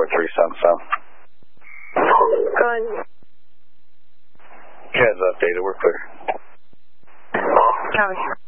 43 Sunstone. Go ahead. CAD's updated. We're clear. Copy.